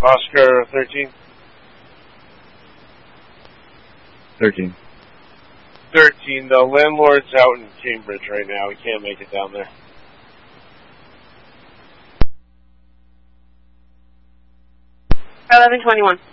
Oscar 13. 13. 13. The landlord's out in Cambridge right now. We can't make it down there. $11.21.